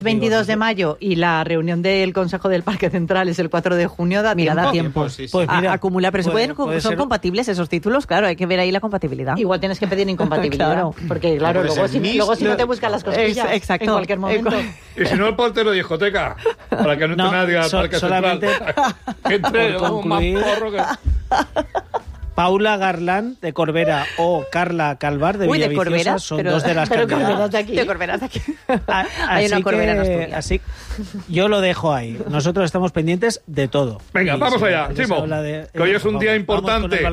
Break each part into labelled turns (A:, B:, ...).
A: 22 de mayo y la reunión del Consejo del Parque Central es el 4 de junio, da tiempo.
B: Sí.
C: Pues mira,
D: acumular, pero
C: puede
D: ¿son
C: ser
D: compatibles esos títulos? Claro, hay que ver ahí la compatibilidad.
A: Igual tienes que pedir incompatibilidad,
D: Claro.
A: porque claro,
B: Puede
A: luego
B: ser
A: si no te buscan las costillas
D: Exacto.
A: en cualquier momento.
E: Y si no, el portero de discoteca, para que no entre nadie al Parque
C: solamente
E: Central. Que entre,
C: por
E: vamos, más
C: concluir.
E: porro que...
C: Paula Garland de Corbera o Carla Calvar de
D: Uy, de
C: Villaviciosa
D: Corbera,
C: son
D: pero-
C: dos de las
A: pero
C: candidatas.
A: Corbera de aquí.
D: Te Corberás de aquí.
C: Así
D: Hay una Corbera en
C: que,
D: Asturias.
C: así, yo lo dejo ahí. Nosotros estamos pendientes de todo.
E: Venga,
C: Y
E: vamos
C: si
E: allá,
C: se
E: Chimo,
C: habla de-
E: que hoy es un día
C: vamos
E: importante.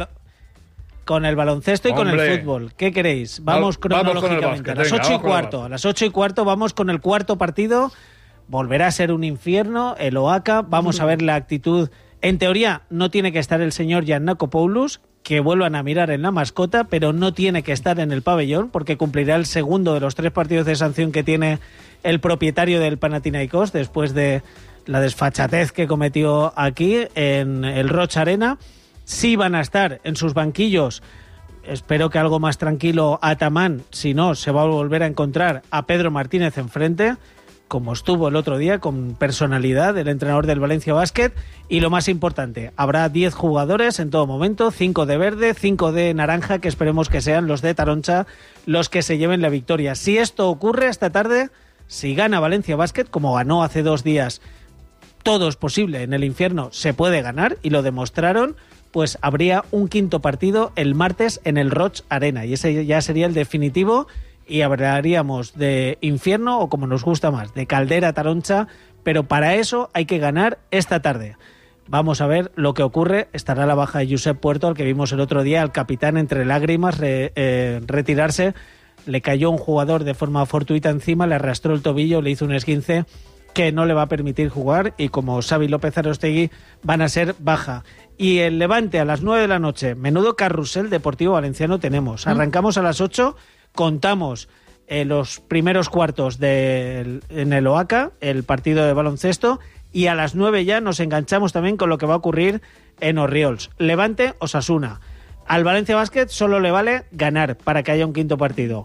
C: Con el baloncesto y con
E: Hombre.
C: el fútbol. ¿Qué queréis? Vamos
E: Vamos con el
C: cronológicamente.
E: básquet,
C: A las
E: venga,
C: 8 y
E: vamos con el
C: cuarto.
E: básquet.
C: A las 8 y cuarto vamos con el cuarto partido. Volverá a ser un infierno, el OACA. Vamos a ver la actitud. En teoría, no tiene que estar el señor Giannakopoulos, que vuelvan a mirar en la mascota, pero no tiene que estar en el pabellón porque cumplirá el segundo de los 3 partidos de sanción que tiene el propietario del Panathinaikos después de la desfachatez que cometió aquí en el Roch Arena. Sí van a estar en sus banquillos. Espero que algo más tranquilo Ataman, si no, se va a volver a encontrar a Pedro Martínez enfrente, como estuvo el otro día, con personalidad del entrenador del Valencia Basket. Y lo más importante, habrá 10 jugadores en todo momento, 5 de verde, 5 de naranja, que esperemos que sean los de Taroncha los que se lleven la victoria. Si esto ocurre esta tarde, si gana Valencia Basket, como ganó hace 2 días, todo es posible en el infierno, se puede ganar, y lo demostraron, pues habría un quinto partido el martes en el Roch Arena, y ese ya sería el definitivo, y hablaríamos de infierno, o como nos gusta más, de caldera Taroncha, pero para eso hay que ganar esta tarde. Vamos a ver lo que ocurre. Estará la baja de Josep Puerto, al que vimos el otro día, al capitán entre lágrimas retirarse. Le cayó un jugador de forma fortuita encima, le arrastró el tobillo, le hizo un esguince que no le va a permitir jugar, y como Xavi López Arostegui van a ser baja. Y el Levante a las 9 de la noche, menudo carrusel deportivo valenciano tenemos. Arrancamos a las 8, contamos los primeros cuartos en el OACA, el partido de baloncesto, y a las 9 ya nos enganchamos también con lo que va a ocurrir en Orriols. Levante, Osasuna. Al Valencia Basket solo le vale ganar para que haya un quinto partido.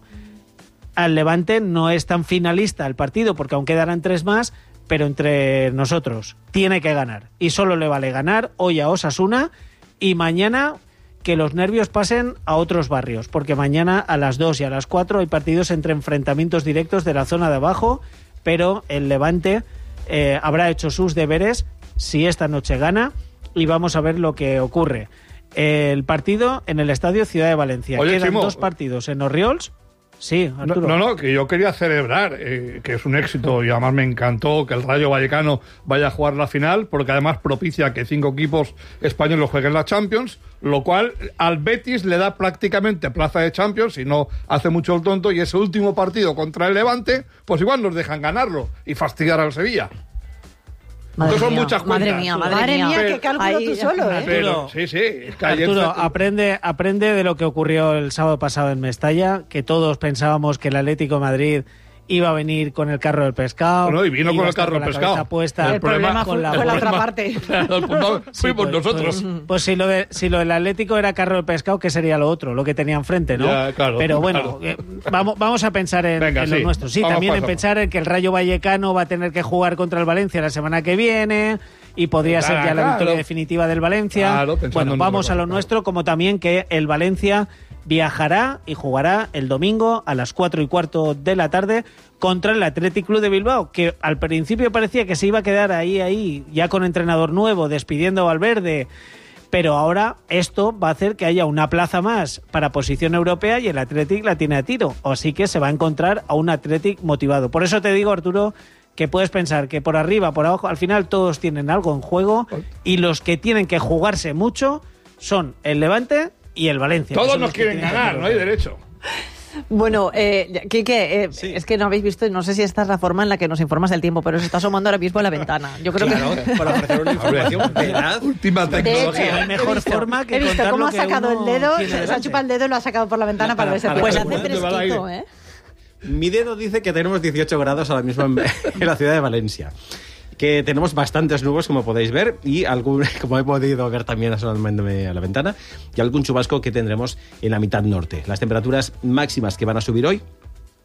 C: Al Levante no es tan finalista el partido, porque aún quedarán 3 más, pero entre nosotros tiene que ganar. Y solo le vale ganar hoy a Osasuna, y mañana que los nervios pasen a otros barrios, porque mañana a las 2 y a las 4 hay partidos entre enfrentamientos directos de la zona de abajo, pero el Levante habrá hecho sus deberes si esta noche gana, y vamos a ver lo que ocurre. El partido en el Estadio Ciudad de Valencia.
E: Oye,
C: Quedan
E: Chimo,
C: 2 partidos en Orriols. Sí, Arturo.
E: No, que yo quería celebrar que es un éxito, y además me encantó que el Rayo Vallecano vaya a jugar la final, porque además propicia que 5 equipos españoles jueguen la Champions, lo cual al Betis le da prácticamente plaza de Champions, si no hace mucho el tonto, y ese último partido contra el Levante, pues igual nos dejan ganarlo y fastidiar al Sevilla.
D: Madre
E: Entonces son
D: mía,
E: muchas cuentas.
A: Madre mía,
E: Pero-
A: qué cálculo
D: Ahí,
A: tú solo, ¿eh?
E: Pero, sí, es que ayer
C: Arturo,
E: fue-
C: aprende de lo que ocurrió el sábado pasado en Mestalla, que todos pensábamos que el Atlético de Madrid iba a venir con el carro del pescado.
E: Bueno, y vino con
C: iba a
E: el
C: estar
E: carro del
C: la
E: pescado.
C: cabeza puesta
A: El problema
C: con
A: fue la otra parte.
E: Claro, el problema fuimos nosotros.
C: Pues si lo del Atlético era carro del pescado, ¿qué sería lo otro? Lo que tenía enfrente, ¿no?
E: Ya, claro,
C: Pero bueno,
E: claro.
C: vamos a pensar en
E: Venga,
C: lo
E: sí.
C: nuestro. Sí,
E: Vamos
C: también en
E: paso.
C: pensar en que el Rayo Vallecano va a tener que jugar contra el Valencia la semana que viene, y podría ser ya la
E: Claro.
C: victoria definitiva del Valencia.
E: Claro, pensando
C: Bueno,
E: en
C: vamos
E: otra
C: a lo
E: cosa,
C: nuestro, como también que el Valencia viajará y jugará el domingo a las 4:15 de la tarde contra el Athletic Club de Bilbao, que al principio parecía que se iba a quedar ahí, ya con entrenador nuevo, despidiendo a Valverde, pero ahora esto va a hacer que haya una plaza más para posición europea, y el Athletic la tiene a tiro, así que se va a encontrar a un Athletic motivado. Por eso te digo, Arturo, que puedes pensar que por arriba, por abajo, al final todos tienen algo en juego, y los que tienen que jugarse mucho son el Levante y el Valencia.
E: Todos
C: Son
E: nos
C: los que
E: quieren
C: tienen que
E: ganar,
C: hacer
E: no hay
C: lo-
E: derecho.
D: Bueno, Quique,
B: Sí.
D: es que no habéis visto, no sé si esta es la forma en la que nos informas del tiempo, pero se está asomando ahora mismo a la ventana. Yo creo
B: Claro,
D: que...
B: para ofrecer una información veraz.
E: Última
A: De hecho,
E: tecnología.
C: No hay mejor forma que
A: he visto
C: contar
A: cómo
C: lo
A: ha
C: que
A: sacado
C: uno
A: el dedo,
C: tiene
A: se ha
C: delante.
A: chupado el dedo y lo ha sacado por la ventana para verse.
D: Pues hace
E: ¿Dónde va el
D: fresquito,
E: aire?
D: ¿eh?
B: Mi dedo dice que tenemos 18 grados ahora mismo en la ciudad de Valencia. Que tenemos bastantes nubes, como podéis ver, y algún, como he podido ver también asomándome a la ventana, y algún chubasco que tendremos en la mitad norte. Las temperaturas máximas que van a subir hoy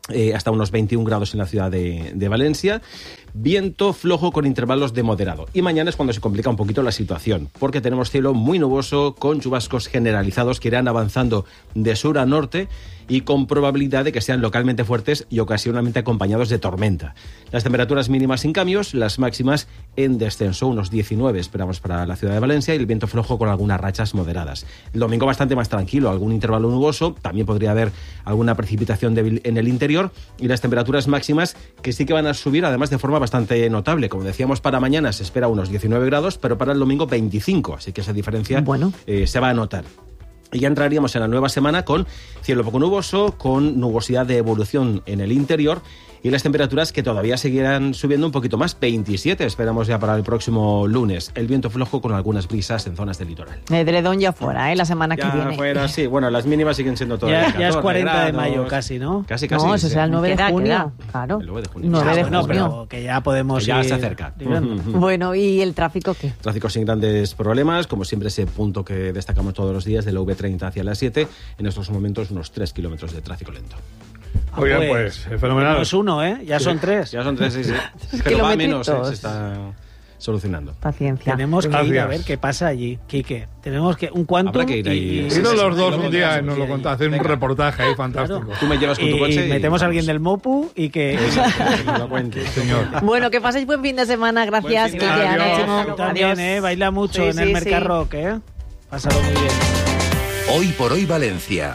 B: hasta unos 21 grados en la ciudad de Valencia. Viento flojo con intervalos de moderado. Y mañana es cuando se complica un poquito la situación, porque tenemos cielo muy nuboso con chubascos generalizados que irán avanzando de sur a norte y con probabilidad de que sean localmente fuertes y ocasionalmente acompañados de tormenta. Las temperaturas mínimas sin cambios, las máximas en descenso, unos 19 esperamos para la ciudad de Valencia, y el viento flojo con algunas rachas moderadas. El domingo bastante más tranquilo, algún intervalo nuboso, también podría haber alguna precipitación débil en el interior, y las temperaturas máximas que sí que van a subir, además de forma bastante notable. Como decíamos, para mañana se espera unos 19 grados, pero para el domingo 25, así que esa diferencia se va a notar. Y ya entraríamos en la nueva semana con cielo poco nuboso, con nubosidad de evolución en el interior, y las temperaturas que todavía seguirán subiendo un poquito más, 27 esperamos ya para el próximo lunes. El viento flojo con algunas brisas en zonas del litoral.
D: Edredón ya fuera, la semana que viene.
B: Fuera, sí. Bueno, las mínimas siguen siendo todas.
C: Ya es 40 de mayo casi, ¿no?
B: Casi.
D: No, eso será el 9 de junio. Claro.
B: El 9 de junio.
D: 9 de junio.
C: Pero que ya podemos
B: ya
C: ir
B: se acerca.
D: Bueno, ¿y el tráfico qué?
B: Tráfico sin grandes problemas, como siempre ese punto que destacamos todos los días de la V30 hacia las 7, en estos momentos unos 3 kilómetros de tráfico lento.
E: Oigan, pues, fenomenal.
C: No es uno, ya son 3.
B: Ya son 3, sí. Pero va menos, se está solucionando.
D: Paciencia.
C: Tenemos que ir a ver qué pasa allí, Quique. Tenemos que un cuanto.
B: Habrá que ir ahí.
E: Iros los dos un día y nos lo contás, hacer un reportaje ahí fantástico.
B: Claro. Tú me llevas con tu coche
C: y metemos a alguien del Mopu y que
B: lo cuente, señor.
D: Bueno, que paséis buen fin de semana. Gracias, Quique.
C: Tú también, baila mucho en el Mercarrock, Pásalo muy bien.
F: Hoy por hoy Valencia.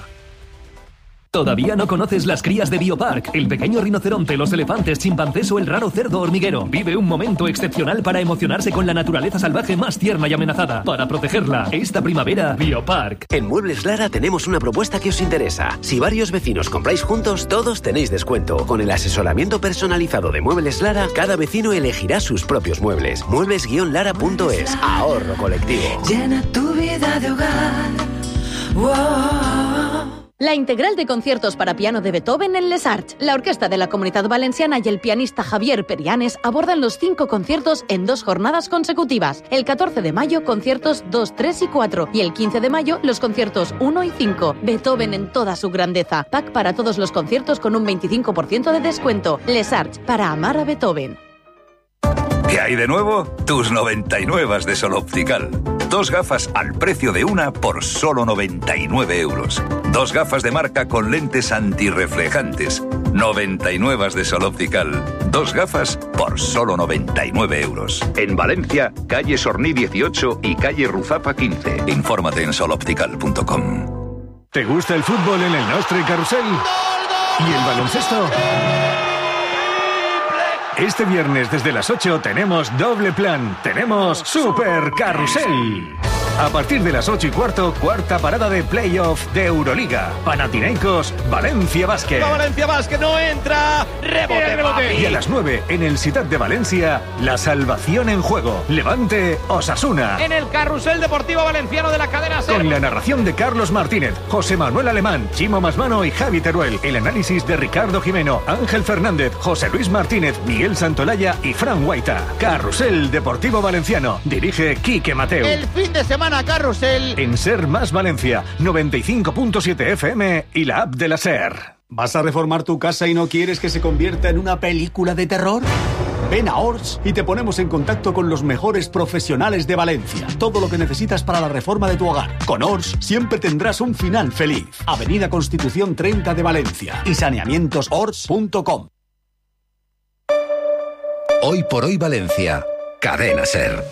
F: ¿Todavía no conoces las crías de Biopark? El pequeño rinoceronte, los elefantes, chimpancés o el raro cerdo hormiguero. Vive un momento excepcional para emocionarse con la naturaleza salvaje más tierna y amenazada. Para protegerla, esta primavera, Biopark.
G: En Muebles Lara tenemos una propuesta que os interesa. Si varios vecinos compráis juntos, todos tenéis descuento. Con el asesoramiento personalizado de Muebles Lara, cada vecino elegirá sus propios muebles. Muebles-lara.es. Ahorro colectivo.
H: Llena tu vida de hogar. Wow.
I: La integral de conciertos para piano de Beethoven en Les Arts. La Orquesta de la Comunitat Valenciana y el pianista Javier Perianes abordan los 5 conciertos en 2 jornadas consecutivas. El 14 de mayo, conciertos 2, 3 y 4. Y el 15 de mayo, los conciertos 1 y 5. Beethoven en toda su grandeza. Pack para todos los conciertos con un 25% de descuento. Les Arts, para amar a Beethoven.
F: ¿Qué hay de nuevo? Tus 99 de Sol Optical. 2 gafas al precio de una por solo 99 euros. 2 gafas de marca con lentes antirreflejantes. 99 de Sol Optical. 2 gafas por solo 99 euros. En Valencia, calle Sorní 18 y calle Ruzapa 15. Infórmate en soloptical.com.
J: ¿Te gusta el fútbol en el Nostre Carrusel? ¿Y el baloncesto? Este viernes desde las 8 tenemos doble plan. Tenemos Super Carrusel. A partir de las 8:15, cuarta parada de playoff de Euroliga. Panathinaikos, Valencia Basket.
K: ¡No, Valencia Basket no entra! ¡Rebote!
J: Y a las 9, en el Ciutat de Valencia, la salvación en juego. Levante Osasuna.
K: En el Carrusel Deportivo Valenciano de la cadena SER.
J: Con la narración de Carlos Martínez, José Manuel Alemán, Chimo Masmano y Javi Teruel. El análisis de Ricardo Jimeno, Ángel Fernández, José Luis Martínez, Miguel Santolaya y Fran Guaita. Carrusel Deportivo Valenciano. Dirige Quique Mateu.
K: El fin de semana Carrusel.
J: En SER Más Valencia, 95.7 FM y la app de la SER.
L: ¿Vas a reformar tu casa y no quieres que se convierta en una película de terror? Ven a Ors y te ponemos en contacto con los mejores profesionales de Valencia. Todo lo que necesitas para la reforma de tu hogar. Con Ors siempre tendrás un final feliz. Avenida Constitución 30 de Valencia y saneamientosors.com.
F: Hoy por hoy Valencia, Cadena SER.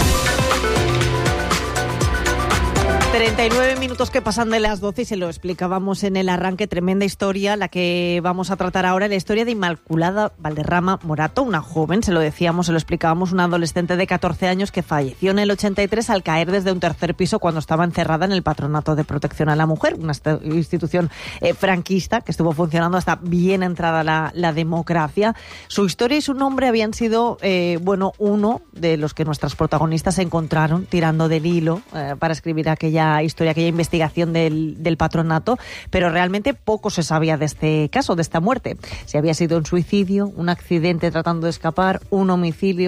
D: 39 minutos que pasan de las 12 y se lo explicábamos en el arranque. Tremenda historia la que vamos a tratar ahora, la historia de Inmaculada Valderrama Morato, una joven, se lo decíamos, se lo explicábamos, una adolescente de 14 años que falleció en el 83 al caer desde un tercer piso cuando estaba encerrada en el Patronato de Protección a la Mujer, una institución franquista que estuvo funcionando hasta bien entrada la democracia. Su historia y su nombre habían sido, uno de los que nuestras protagonistas se encontraron tirando del hilo para escribir aquella historia, aquella investigación del patronato, pero realmente poco se sabía de este caso, de esta muerte. Si había sido un suicidio, un accidente tratando de escapar, un homicidio.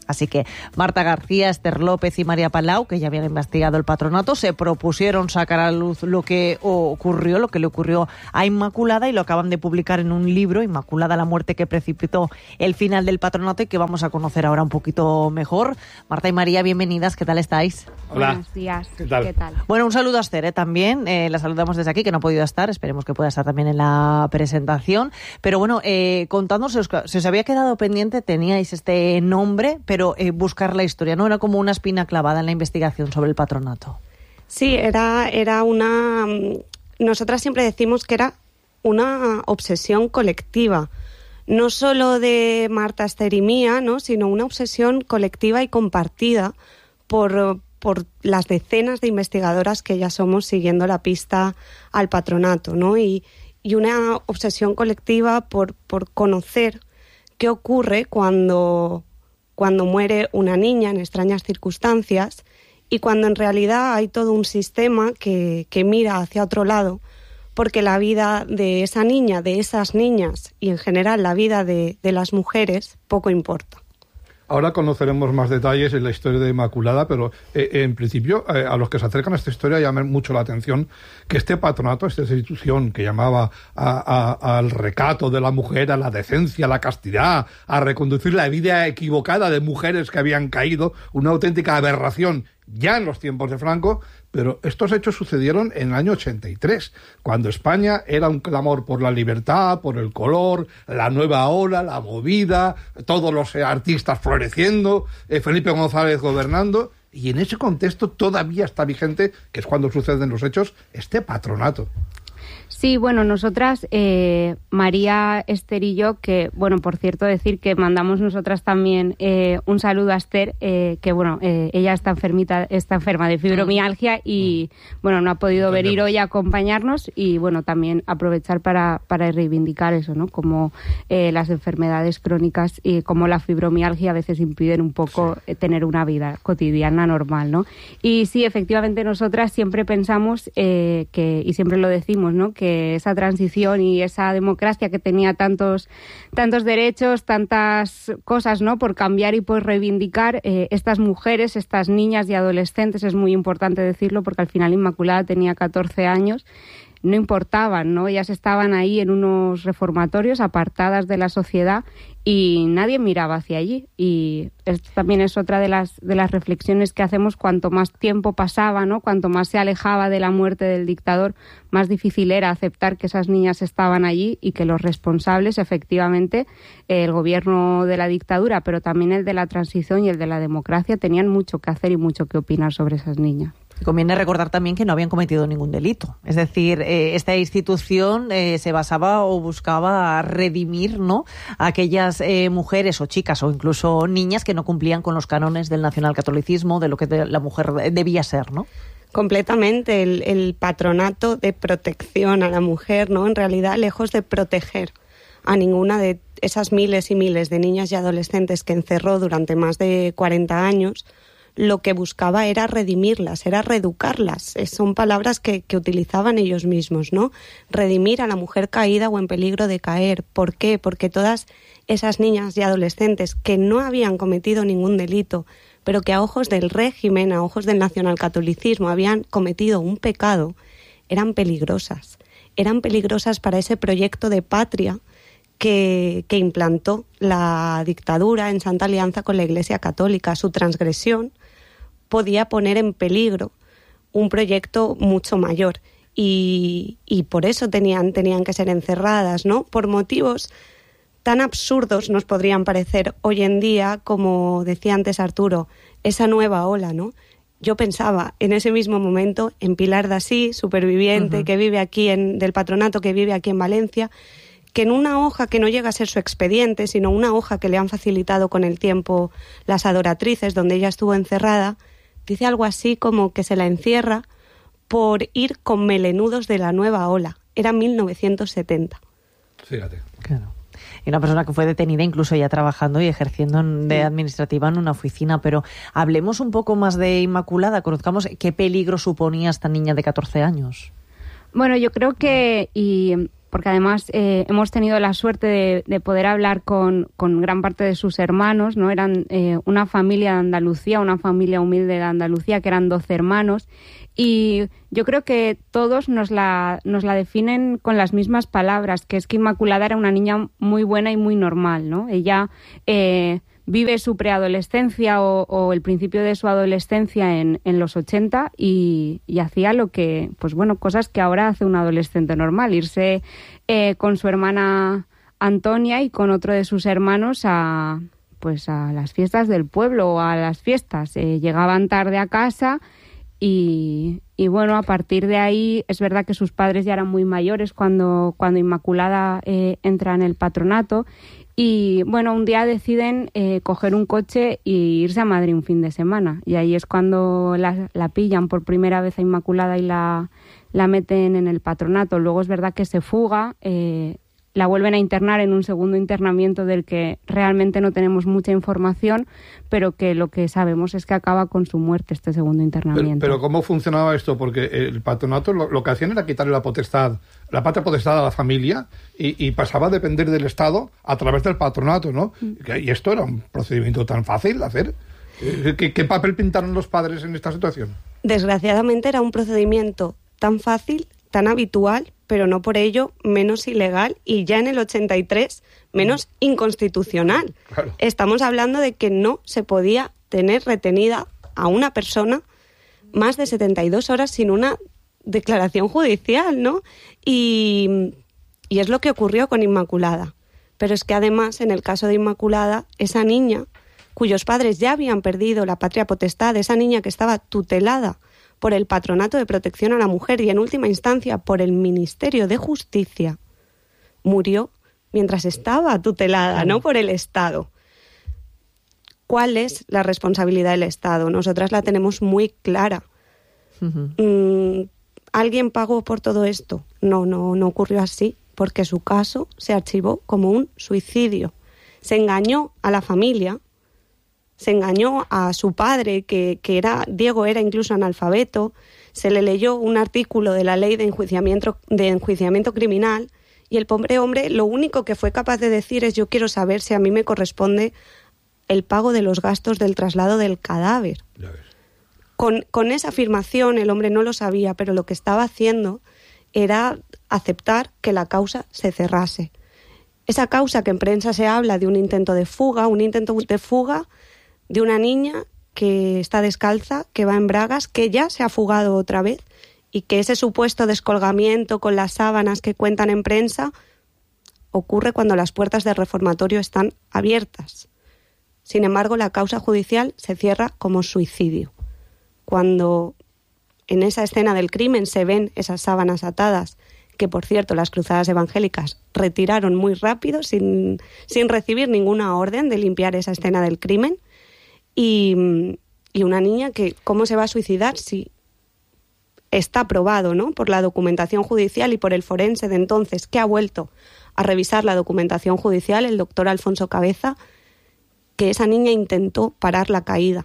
D: Así que Marta García, Esther López y María Palau, que ya habían investigado el patronato, se propusieron sacar a luz lo que le ocurrió a Inmaculada, y lo acaban de publicar en un libro, Inmaculada, la muerte que precipitó el final del patronato, y que vamos a conocer ahora un poquito mejor. Marta y María, bienvenidas, ¿qué tal estáis?
E: Hola.
M: Buenos días.
E: ¿Qué tal?
D: Bueno, un saludo a Esther también, la saludamos desde aquí, que no ha podido estar, esperemos que pueda estar también en la presentación. Pero bueno, contadnos, se os había quedado pendiente, teníais este nombre, pero buscar la historia, ¿no? Era como una espina clavada en la investigación sobre el patronato.
M: Sí, era una... Nosotras siempre decimos que era una obsesión colectiva, no solo de Marta, Esther y mía, ¿no? Sino una obsesión colectiva y compartida por las decenas de investigadoras que ya somos siguiendo la pista al patronato, ¿no? Y una obsesión colectiva por conocer qué ocurre cuando muere una niña en extrañas circunstancias, y cuando en realidad hay todo un sistema que mira hacia otro lado, porque la vida de esa niña, de esas niñas, y en general la vida de las mujeres, poco importa.
E: Ahora conoceremos más detalles en la historia de Inmaculada, pero en principio a los que se acercan a esta historia llama mucho la atención que este patronato, esta institución que llamaba al recato de la mujer, a la decencia, a la castidad, a reconducir la vida equivocada de mujeres que habían caído, una auténtica aberración ya en los tiempos de Franco, pero estos hechos sucedieron en el año 83, cuando España era un clamor por la libertad, por el color, la nueva ola, la movida, todos los artistas floreciendo, Felipe González gobernando, y en ese contexto todavía está vigente, que es cuando suceden los hechos, este patronato.
M: Sí, bueno, nosotras, María, Esther y yo, que, bueno, por cierto, decir que mandamos nosotras también un saludo a Esther, que, bueno, ella está enferma de fibromialgia y, bueno, no ha podido venir hoy a acompañarnos, y, bueno, también aprovechar para reivindicar eso, ¿no? Como las enfermedades crónicas y como la fibromialgia a veces impiden un poco tener una vida cotidiana normal, ¿no? Y sí, efectivamente, nosotras siempre pensamos y siempre lo decimos, ¿no? Que esa transición y esa democracia que tenía tantos derechos, tantas cosas, ¿no? Por cambiar y por reivindicar, estas mujeres, estas niñas y adolescentes, es muy importante decirlo porque al final Inmaculada tenía 14 años, no importaban, ¿no? Ellas estaban ahí en unos reformatorios apartadas de la sociedad y nadie miraba hacia allí. Y esto también es otra de las reflexiones que hacemos. Cuanto más tiempo pasaba, ¿no? Cuanto más se alejaba de la muerte del dictador, más difícil era aceptar que esas niñas estaban allí y que los responsables, efectivamente, el gobierno de la dictadura, pero también el de la transición y el de la democracia, tenían mucho que hacer y mucho que opinar sobre esas niñas.
D: Conviene recordar también que no habían cometido ningún delito. Es decir, esta institución se basaba o buscaba redimir, ¿no?, a aquellas mujeres o chicas o incluso niñas que no cumplían con los cánones del nacionalcatolicismo, de lo que la mujer debía ser, ¿no?
M: Completamente. El patronato de protección a la mujer, ¿no? En realidad, lejos de proteger a ninguna de esas miles y miles de niñas y adolescentes que encerró durante más de 40 años, lo que buscaba era redimirlas, era reeducarlas. Son palabras que utilizaban ellos mismos, ¿no? Redimir a la mujer caída o en peligro de caer. ¿Por qué? Porque todas esas niñas y adolescentes que no habían cometido ningún delito, pero que a ojos del régimen, a ojos del nacionalcatolicismo, habían cometido un pecado, eran peligrosas. Eran peligrosas para ese proyecto de patria que implantó la dictadura en santa alianza con la Iglesia Católica. Su transgresión podía poner en peligro un proyecto mucho mayor y por eso tenían que ser encerradas, ¿no? Por motivos tan absurdos nos podrían parecer hoy en día, como decía antes Arturo, esa nueva ola, ¿no? Yo pensaba en ese mismo momento en Pilar Dasí, superviviente, que vive aquí del patronato, que vive aquí en Valencia, que en una hoja que no llega a ser su expediente, sino una hoja que le han facilitado con el tiempo las adoratrices, donde ella estuvo encerrada, dice algo así como que se la encierra por ir con melenudos de la nueva ola. Era 1970.
E: Fíjate.
D: Claro. Y una persona que fue detenida incluso ya trabajando y ejerciendo de administrativa en una oficina. Pero hablemos un poco más de Inmaculada, conozcamos qué peligro suponía esta niña de 14 años.
M: Bueno, yo creo que, y
N: porque además hemos tenido la suerte de poder hablar con gran parte de sus hermanos, ¿no? Eran una familia de Andalucía, una familia humilde de Andalucía, que eran 12 hermanos, y yo creo que todos nos la definen con las mismas palabras, que es que Inmaculada era una niña muy buena y muy normal, ¿no? Ella vive su preadolescencia o el principio de su adolescencia en los 80 y hacía lo que, pues bueno, cosas que ahora hace un adolescente normal, irse con su hermana Antonia y con otro de sus hermanos a las fiestas del pueblo o a las fiestas. Llegaban tarde a casa y bueno, a partir de ahí es verdad que sus padres ya eran muy mayores cuando Inmaculada entra en el patronato. Y bueno, un día deciden coger un coche e irse a Madrid un fin de semana. Y ahí es cuando la pillan por primera vez a Inmaculada y la meten en el patronato. Luego es verdad que se fuga, la vuelven a internar en un segundo internamiento del que realmente no tenemos mucha información, pero que lo que sabemos es que acaba con su muerte este segundo internamiento.
E: Pero ¿cómo funcionaba esto? Porque el patronato lo que hacían era quitarle la patria potestad a la familia y pasaba a depender del Estado a través del patronato, ¿no? Y esto era un procedimiento tan fácil de hacer. ¿Qué papel pintaron los padres en esta situación?
M: Desgraciadamente era un procedimiento tan fácil, tan habitual, pero no por ello menos ilegal y ya en el 83 menos inconstitucional. Claro. Estamos hablando de que no se podía tener retenida a una persona más de 72 horas sin una declaración judicial, ¿no? Y es lo que ocurrió con Inmaculada. Pero es que además, en el caso de Inmaculada, esa niña cuyos padres ya habían perdido la patria potestad, esa niña que estaba tutelada por el Patronato de Protección a la Mujer y en última instancia por el Ministerio de Justicia, murió mientras estaba tutelada, no por el Estado. ¿Cuál es la responsabilidad del Estado? Nosotras la tenemos muy clara. ¿Alguien pagó por todo esto? No ocurrió así, porque su caso se archivó como un suicidio. Se engañó a la familia, se engañó a su padre, Diego era incluso analfabeto, se le leyó un artículo de la ley de enjuiciamiento criminal y el pobre hombre lo único que fue capaz de decir es: yo quiero saber si a mí me corresponde el pago de los gastos del traslado del cadáver. Con esa afirmación el hombre no lo sabía, pero lo que estaba haciendo era aceptar que la causa se cerrase. Esa causa que en prensa se habla de un intento de fuga de una niña que está descalza, que va en bragas, que ya se ha fugado otra vez y que ese supuesto descolgamiento con las sábanas que cuentan en prensa ocurre cuando las puertas del reformatorio están abiertas. Sin embargo, la causa judicial se cierra como suicidio. Cuando en esa escena del crimen se ven esas sábanas atadas, que por cierto las cruzadas evangélicas retiraron muy rápido sin recibir ninguna orden de limpiar esa escena del crimen, y una niña que ¿cómo se va a suicidar si está probado, ¿no?, por la documentación judicial y por el forense de entonces, que ha vuelto a revisar la documentación judicial, el doctor Alfonso Cabeza, que esa niña intentó parar la caída?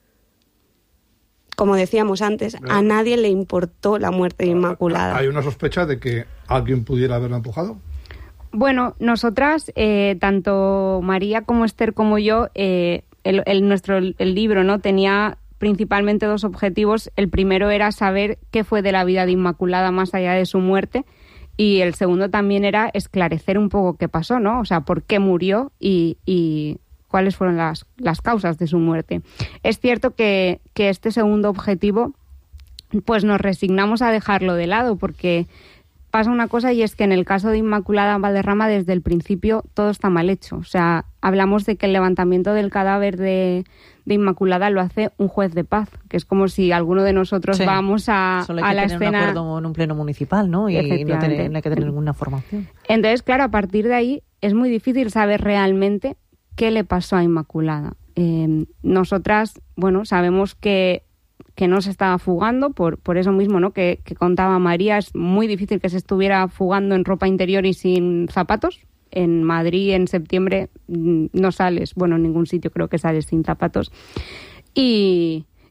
M: Como decíamos antes, a nadie le importó la muerte de Inmaculada.
E: ¿Hay una sospecha de que alguien pudiera haberla empujado?
N: Bueno, nosotras, tanto María como Esther como yo, el libro, ¿no?, tenía principalmente dos objetivos. El primero era saber qué fue de la vida de Inmaculada más allá de su muerte, y el segundo también era esclarecer un poco qué pasó, ¿no? O sea, por qué murió y cuáles fueron las causas de su muerte. Es cierto que este segundo objetivo, pues nos resignamos a dejarlo de lado, porque pasa una cosa, y es que en el caso de Inmaculada Valderrama, desde el principio todo está mal hecho. O sea, hablamos de que el levantamiento del cadáver de Inmaculada lo hace un juez de paz, que es como si alguno de nosotros vamos a la escena. Solo hay que tener un acuerdo
A: en un pleno municipal, ¿no? Y no hay que tener ninguna formación.
N: Entonces, claro, a partir de ahí es muy difícil saber realmente qué le pasó a Inmaculada. Nosotras, bueno, sabemos que no se estaba fugando por eso mismo, ¿no?, que contaba María. Es muy difícil que se estuviera fugando en ropa interior y sin zapatos. En Madrid en septiembre no sales, bueno, en ningún sitio creo que sales sin zapatos. Y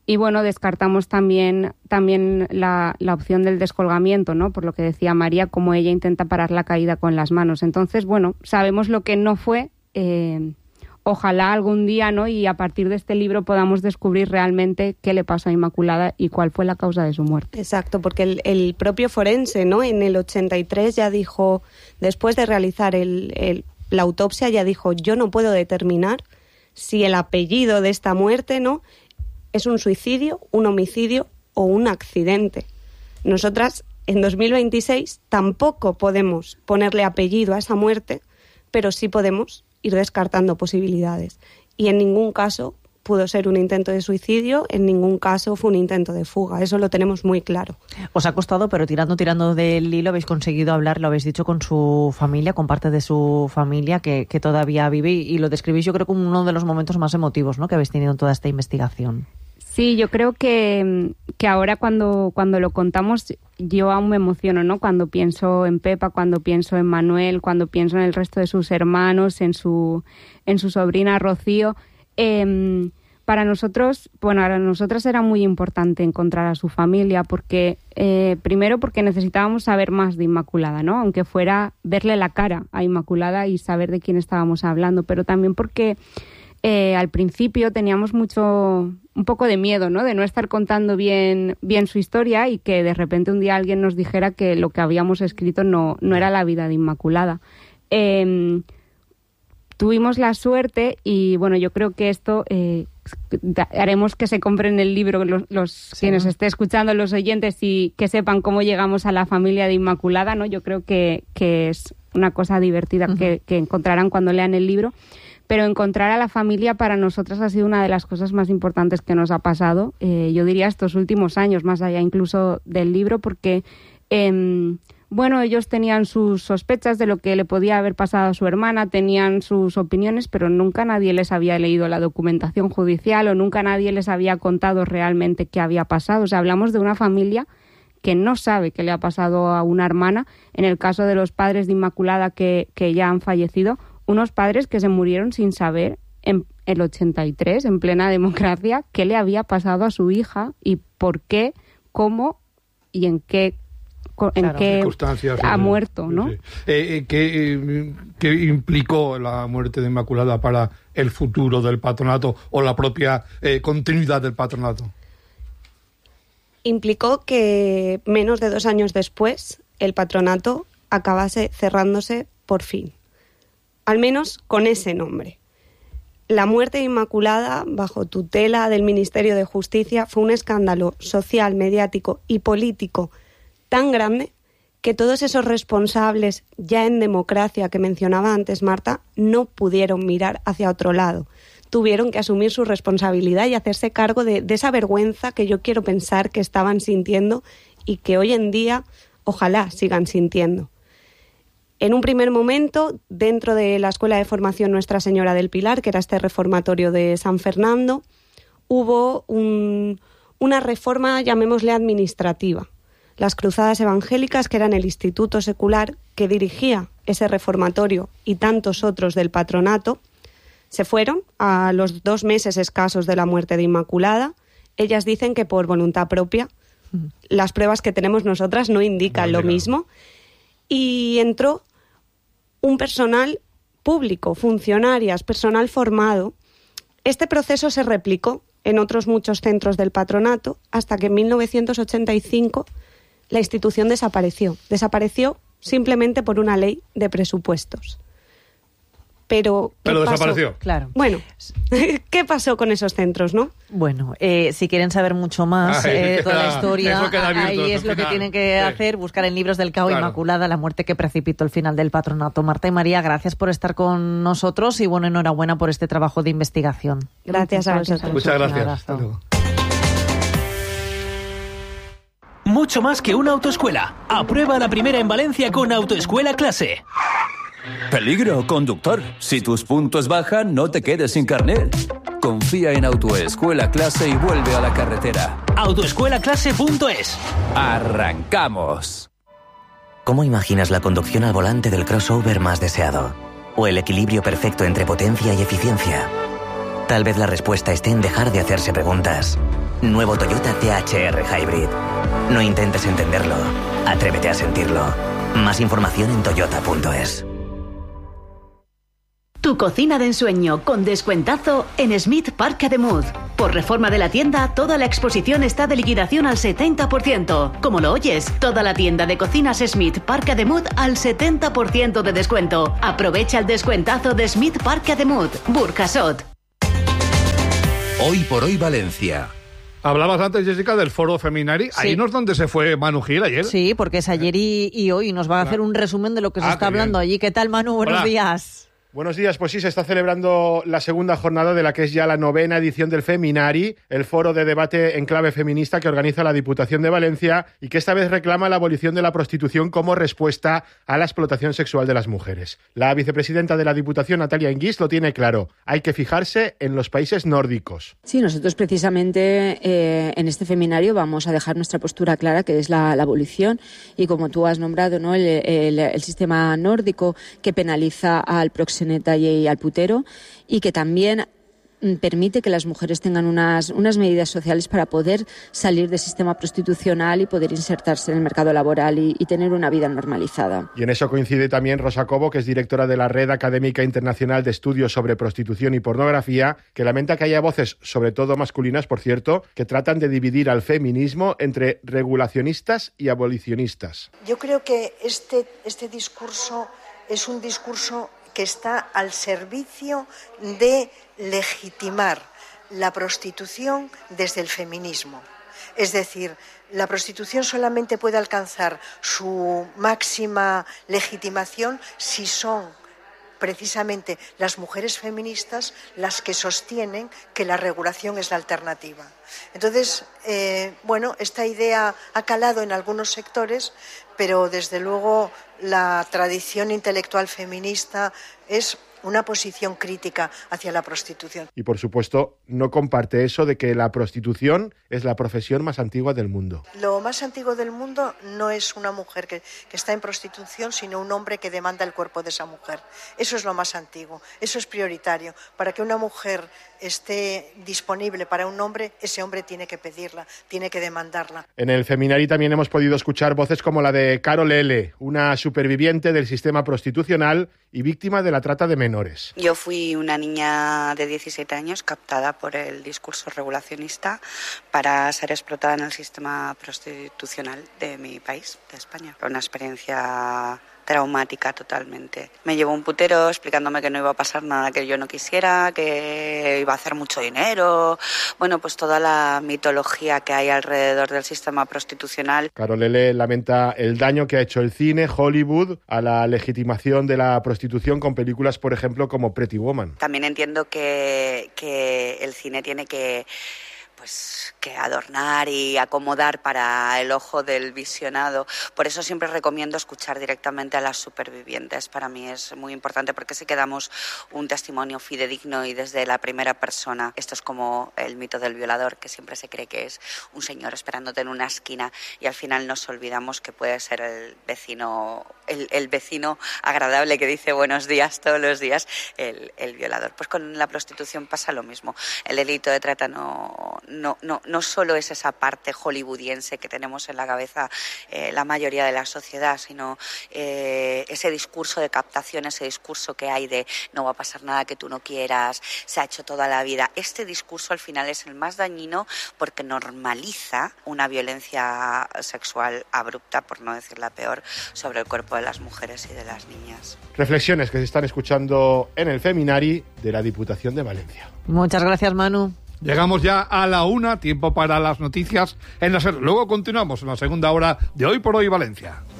N: Y bueno, descartamos también la opción del descolgamiento, ¿no? Por lo que decía María, como ella intenta parar la caída con las manos. Entonces, bueno, sabemos lo que no fue. Ojalá algún día, ¿no? Y a partir de este libro podamos descubrir realmente qué le pasó a Inmaculada y cuál fue la causa de su muerte.
M: Exacto, porque el propio forense, ¿no? En el 83 ya dijo, después de realizar la autopsia, ya dijo, yo no puedo determinar si el apellido de esta muerte, ¿no?, es un suicidio, un homicidio o un accidente. Nosotras, en 2026, tampoco podemos ponerle apellido a esa muerte, pero sí podemos ir descartando posibilidades. Y en ningún caso pudo ser un intento de suicidio, en ningún caso fue un intento de fuga. Eso lo tenemos muy claro.
D: Os ha costado, pero tirando del hilo habéis conseguido hablar, lo habéis dicho, con su familia, con parte de su familia que todavía vive, y lo describís yo creo como uno de los momentos más emotivos, ¿no?, que habéis tenido en toda esta investigación.
N: Sí, yo creo que ahora cuando lo contamos yo aún me emociono, ¿no? Cuando pienso en Pepa, cuando pienso en Manuel, cuando pienso en el resto de sus hermanos, en su sobrina Rocío. Para nosotras era muy importante encontrar a su familia porque, primero porque necesitábamos saber más de Inmaculada, ¿no? Aunque fuera verle la cara a Inmaculada y saber de quién estábamos hablando, pero también porque al principio teníamos un poco de miedo, ¿no? De no estar contando bien su historia y que de repente un día alguien nos dijera que lo que habíamos escrito no era la vida de Inmaculada. Tuvimos la suerte y, bueno, yo creo que esto haremos que se compren el libro quienes estén escuchando, los oyentes, y que sepan cómo llegamos a la familia de Inmaculada, ¿no? Yo creo que es una cosa divertida que encontrarán cuando lean el libro. Pero encontrar a la familia para nosotras ha sido una de las cosas más importantes que nos ha pasado, yo diría estos últimos años, más allá incluso del libro, porque ellos tenían sus sospechas de lo que le podía haber pasado a su hermana, tenían sus opiniones, pero nunca nadie les había leído la documentación judicial o nunca nadie les había contado realmente qué había pasado. O sea, hablamos de una familia que no sabe qué le ha pasado a una hermana. En el caso de los padres de Inmaculada que ya han fallecido, unos padres que se murieron sin saber en el 83, en plena democracia, qué le había pasado a su hija y por qué, cómo y en qué circunstancias ha muerto, ¿no?
E: Sí. ¿Qué implicó la muerte de Inmaculada para el futuro del patronato o la propia continuidad del patronato?
M: Implicó que menos de 2 años después el patronato acabase cerrándose por fin. Al menos con ese nombre. La muerte de Inmaculada, bajo tutela del Ministerio de Justicia, fue un escándalo social, mediático y político tan grande que todos esos responsables ya en democracia que mencionaba antes Marta no pudieron mirar hacia otro lado. Tuvieron que asumir su responsabilidad y hacerse cargo de esa vergüenza que yo quiero pensar que estaban sintiendo y que hoy en día ojalá sigan sintiendo. En un primer momento, dentro de la Escuela de Formación Nuestra Señora del Pilar, que era este reformatorio de San Fernando, hubo una reforma, llamémosle administrativa. Las Cruzadas Evangélicas, que eran el instituto secular que dirigía ese reformatorio y tantos otros del patronato, se fueron a los 2 meses escasos de la muerte de Inmaculada. Ellas dicen que por voluntad propia. Las pruebas que tenemos nosotras no indican lo mismo. Y entró un personal público, funcionarias, personal formado. Este proceso se replicó en otros muchos centros del patronato hasta que en 1985 la institución desapareció. Desapareció simplemente por una ley de presupuestos. Pero
E: desapareció.
D: Claro.
M: Bueno, ¿qué pasó con esos centros, no?
D: Bueno, si quieren saber mucho más toda la historia, ahí es lo que tienen que hacer, buscar en libros del CAO Inmaculada, la muerte que precipitó el final del patronato. Marta y María, gracias por estar con nosotros y bueno, enhorabuena por este trabajo de investigación.
M: Gracias a vosotros.
E: Muchas gracias.
O: Mucho más que una autoescuela. Aprueba la primera en Valencia con Autoescuela Clase.
P: Peligro, conductor. Si tus puntos bajan, no te quedes sin carnet. Confía en Autoescuela Clase y vuelve a la carretera.
O: Autoescuelaclase.es.
P: ¡Arrancamos!
Q: ¿Cómo imaginas la conducción al volante del crossover más deseado? ¿O el equilibrio perfecto entre potencia y eficiencia? Tal vez la respuesta esté en dejar de hacerse preguntas. Nuevo Toyota THR Hybrid. No intentes entenderlo. Atrévete a sentirlo. Más información en toyota.es.
I: Tu cocina de ensueño con descuentazo en Smith Parc Ademuz. Por reforma de la tienda, toda la exposición está de liquidación al 70%. Como lo oyes, toda la tienda de cocinas Smith Parc Ademuz al 70% de descuento. Aprovecha el descuentazo de Smith Parc Ademuz, Burjasot.
F: Hoy por hoy Valencia.
E: Hablabas antes, Jessica, del foro Feminari. Sí. Ahí no es donde se fue Manu Gil ayer.
D: Sí, porque es ayer y hoy. Nos va a hacer un resumen de lo que se está hablando allí. ¿Qué tal, Manu? Buenos días.
R: Buenos días, pues sí, se está celebrando la segunda jornada de la que es ya la 9ª edición del Feminari, el foro de debate en clave feminista que organiza la Diputación de Valencia y que esta vez reclama la abolición de la prostitución como respuesta a la explotación sexual de las mujeres. La vicepresidenta de la Diputación, Natalia Enguís, lo tiene claro. Hay que fijarse en los países nórdicos.
S: Sí, nosotros precisamente en este Feminario vamos a dejar nuestra postura clara, que es la abolición, y como tú has nombrado, ¿no? el sistema nórdico que penaliza al proxeneta y al putero, y que también permite que las mujeres tengan unas medidas sociales para poder salir del sistema prostitucional y poder insertarse en el mercado laboral y tener una vida normalizada.
R: Y en eso coincide también Rosa Cobo, que es directora de la Red Académica Internacional de Estudios sobre Prostitución y Pornografía, que lamenta que haya voces, sobre todo masculinas, por cierto, que tratan de dividir al feminismo entre regulacionistas y abolicionistas.
T: Yo creo que este discurso es un discurso que está al servicio de legitimar la prostitución desde el feminismo. Es decir, la prostitución solamente puede alcanzar su máxima legitimación si son precisamente las mujeres feministas las que sostienen que la regulación es la alternativa. Entonces, esta idea ha calado en algunos sectores, pero desde luego la tradición intelectual feminista es una posición crítica hacia la prostitución.
R: Y por supuesto, no comparte eso de que la prostitución es la profesión más antigua del mundo.
T: Lo más antiguo del mundo no es una mujer que está en prostitución, sino un hombre que demanda el cuerpo de esa mujer. Eso es lo más antiguo, eso es prioritario. Para que una mujer esté disponible para un hombre, ese hombre tiene que pedirla, tiene que demandarla.
R: En el Feminari también hemos podido escuchar voces como la de Carol L., una superviviente del sistema prostitucional y víctima de la trata de menores.
U: Yo fui una niña de 17 años captada por el discurso regulacionista para ser explotada en el sistema prostitucional de mi país, de España. Una experiencia traumática totalmente. Me llevó un putero explicándome que no iba a pasar nada que yo no quisiera, que iba a hacer mucho dinero. Bueno, pues toda la mitología que hay alrededor del sistema prostitucional.
R: Carol L. lamenta el daño que ha hecho el cine, Hollywood, a la legitimación de la prostitución con películas, por ejemplo, como Pretty Woman.
U: También entiendo que el cine tiene que adornar y acomodar para el ojo del visionado. Por eso siempre recomiendo escuchar directamente a las supervivientes. Para mí es muy importante porque sí que damos un testimonio fidedigno y desde la primera persona. Esto es como el mito del violador, que siempre se cree que es un señor esperándote en una esquina y al final nos olvidamos que puede ser el vecino agradable que dice buenos días todos los días, el violador. Pues con la prostitución pasa lo mismo. El delito de trata no solo es esa parte hollywoodiense que tenemos en la cabeza la mayoría de la sociedad, sino ese discurso de captación, ese discurso que hay de no va a pasar nada que tú no quieras, se ha hecho toda la vida. Este discurso al final es el más dañino porque normaliza una violencia sexual abrupta, por no decir la peor, sobre el cuerpo de las mujeres y de las niñas.
R: Reflexiones que se están escuchando en el Feminari de la Diputación de Valencia.
D: Muchas gracias, Manu.
E: Llegamos ya a la 1, tiempo para las noticias en la SER. Luego continuamos en la segunda hora de Hoy por Hoy Valencia.